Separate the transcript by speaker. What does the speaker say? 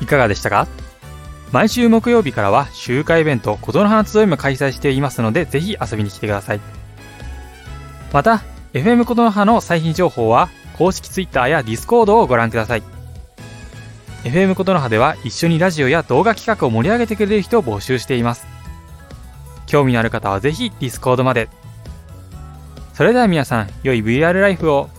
Speaker 1: いかがでしたか？毎週木曜日からは集会イベント琴の葉の集いも開催していますので、ぜひ遊びに来てください。また FM 琴の葉の最新情報は公式 Twitter や Discord をご覧ください。 FM 琴の葉では一緒にラジオや動画企画を盛り上げてくれる人を募集しています。興味のある方はぜひ Discord まで。それでは皆さん、良い VR ライフを。